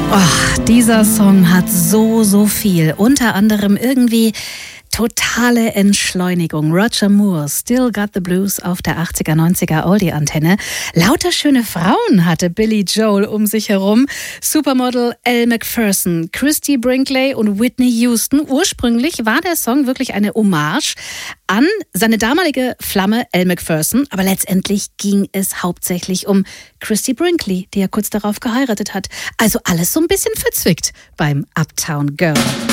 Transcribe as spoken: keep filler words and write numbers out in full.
Oh, dieser Song hat so, so viel. Unter anderem irgendwie totale Entschleunigung. Roger Moore, Still Got the Blues auf der achtziger, neunziger Oldie-Antenne. Lauter schöne Frauen hatte Billy Joel um sich herum. Supermodel Elle Macpherson, Christy Brinkley und Whitney Houston. Ursprünglich war der Song wirklich eine Hommage an seine damalige Flamme Elle Macpherson. Aber letztendlich ging es hauptsächlich um Christy Brinkley, die er kurz darauf geheiratet hat. Also alles so ein bisschen verzwickt beim Uptown Girl.